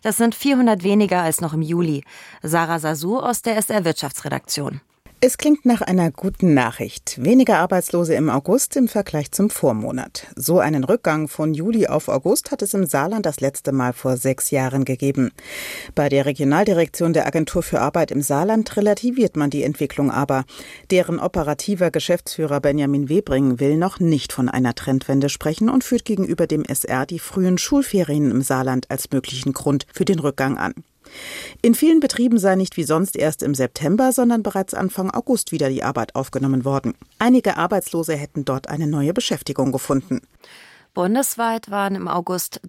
Das sind 400 weniger als noch im Juli. Sarah Sasou aus der SR-Wirtschaftsredaktion. Es klingt nach einer guten Nachricht. Weniger Arbeitslose im August im Vergleich zum Vormonat. So einen Rückgang von Juli auf August hat es im Saarland das letzte Mal vor 6 Jahren gegeben. Bei der Regionaldirektion der Agentur für Arbeit im Saarland relativiert man die Entwicklung aber. Deren operativer Geschäftsführer Benjamin Webring will noch nicht von einer Trendwende sprechen und führt gegenüber dem SR die frühen Schulferien im Saarland als möglichen Grund für den Rückgang an. In vielen Betrieben sei nicht wie sonst erst im September, sondern bereits Anfang August wieder die Arbeit aufgenommen worden. Einige Arbeitslose hätten dort eine neue Beschäftigung gefunden. Bundesweit waren im August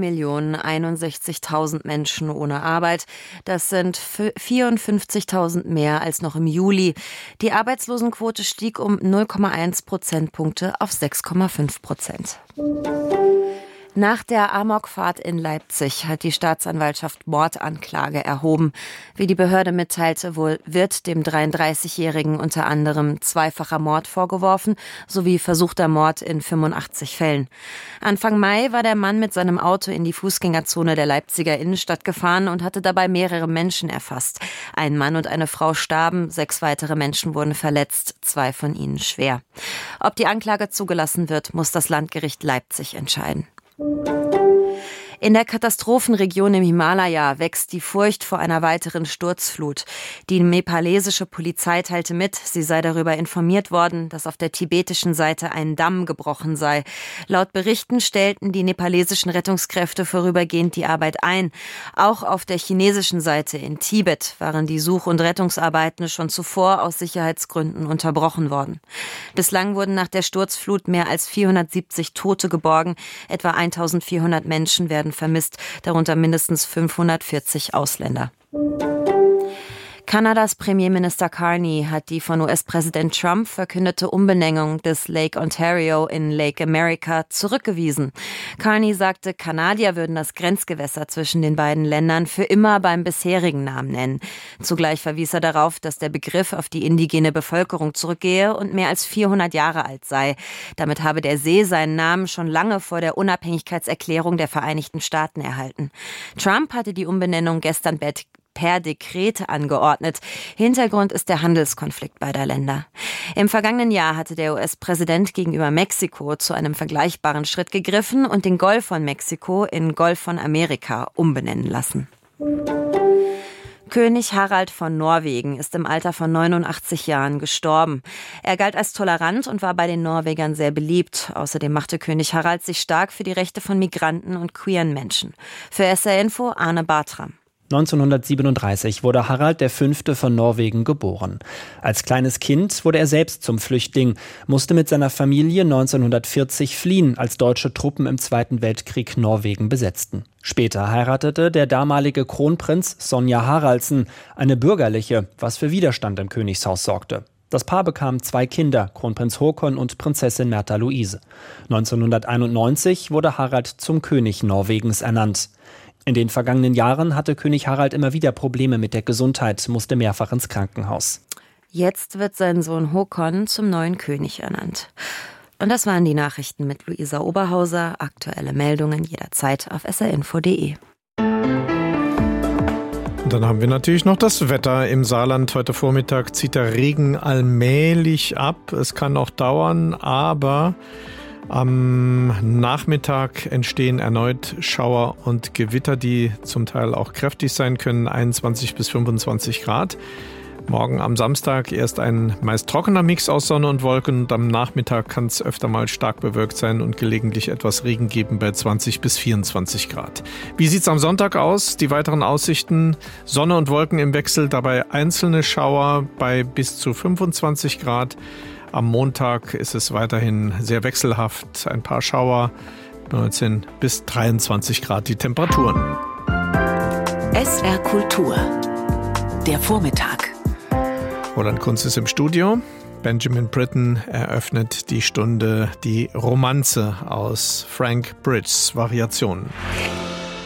3.061.000 Menschen ohne Arbeit. Das sind 54.000 mehr als noch im Juli. Die Arbeitslosenquote stieg um 0,1 Prozentpunkte auf 6,5%. Nach der Amokfahrt in Leipzig hat die Staatsanwaltschaft Mordanklage erhoben. Wie die Behörde mitteilte, wird dem 33-Jährigen unter anderem zweifacher Mord vorgeworfen, sowie versuchter Mord in 85 Fällen. Anfang Mai war der Mann mit seinem Auto in die Fußgängerzone der Leipziger Innenstadt gefahren und hatte dabei mehrere Menschen erfasst. Ein Mann und eine Frau starben, 6 weitere Menschen wurden verletzt, 2 von ihnen schwer. Ob die Anklage zugelassen wird, muss das Landgericht Leipzig entscheiden. In der Katastrophenregion im Himalaya wächst die Furcht vor einer weiteren Sturzflut. Die nepalesische Polizei teilte mit, sie sei darüber informiert worden, dass auf der tibetischen Seite ein Damm gebrochen sei. Laut Berichten stellten die nepalesischen Rettungskräfte vorübergehend die Arbeit ein. Auch auf der chinesischen Seite in Tibet waren die Such- und Rettungsarbeiten schon zuvor aus Sicherheitsgründen unterbrochen worden. Bislang wurden nach der Sturzflut mehr als 470 Tote geborgen. Etwa 1.400 Menschen werden vermisst, darunter mindestens 540 Ausländer. Kanadas Premierminister Carney hat die von US-Präsident Trump verkündete Umbenennung des Lake Ontario in Lake America zurückgewiesen. Carney sagte, Kanadier würden das Grenzgewässer zwischen den beiden Ländern für immer beim bisherigen Namen nennen. Zugleich verwies er darauf, dass der Begriff auf die indigene Bevölkerung zurückgehe und mehr als 400 Jahre alt sei. Damit habe der See seinen Namen schon lange vor der Unabhängigkeitserklärung der Vereinigten Staaten erhalten. Trump hatte die Umbenennung gestern per Dekret angeordnet. Hintergrund ist der Handelskonflikt beider Länder. Im vergangenen Jahr hatte der US-Präsident gegenüber Mexiko zu einem vergleichbaren Schritt gegriffen und den Golf von Mexiko in Golf von Amerika umbenennen lassen. König Harald von Norwegen ist im Alter von 89 Jahren gestorben. Er galt als tolerant und war bei den Norwegern sehr beliebt. Außerdem machte König Harald sich stark für die Rechte von Migranten und queeren Menschen. Für SR Info Arne Bartram. 1937 wurde Harald V. von Norwegen geboren. Als kleines Kind wurde er selbst zum Flüchtling, musste mit seiner Familie 1940 fliehen, als deutsche Truppen im Zweiten Weltkrieg Norwegen besetzten. Später heiratete der damalige Kronprinz Sonja Haraldsen, eine bürgerliche, was für Widerstand im Königshaus sorgte. Das Paar bekam 2 Kinder, Kronprinz Håkon und Prinzessin Märtha Louise. 1991 wurde Harald zum König Norwegens ernannt. In den vergangenen Jahren hatte König Harald immer wieder Probleme mit der Gesundheit, musste mehrfach ins Krankenhaus. Jetzt wird sein Sohn Håkon zum neuen König ernannt. Und das waren die Nachrichten mit Luisa Oberhauser. Aktuelle Meldungen jederzeit auf srinfo.de. Dann haben wir natürlich noch das Wetter im Saarland. Heute Vormittag zieht der Regen allmählich ab. Es kann auch dauern, aber am Nachmittag entstehen erneut Schauer und Gewitter, die zum Teil auch kräftig sein können, 21 bis 25 Grad. Morgen am Samstag erst ein meist trockener Mix aus Sonne und Wolken und am Nachmittag kann es öfter mal stark bewölkt sein und gelegentlich etwas Regen geben bei 20 bis 24 Grad. Wie sieht's am Sonntag aus? Die weiteren Aussichten: Sonne und Wolken im Wechsel, dabei einzelne Schauer bei bis zu 25 Grad. Am Montag ist es weiterhin sehr wechselhaft, ein paar Schauer, 19 bis 23 Grad die Temperaturen. SR Kultur, der Vormittag. Roland Kunz ist im Studio. Benjamin Britten eröffnet die Stunde die Romanze aus Frank Bridges Variationen.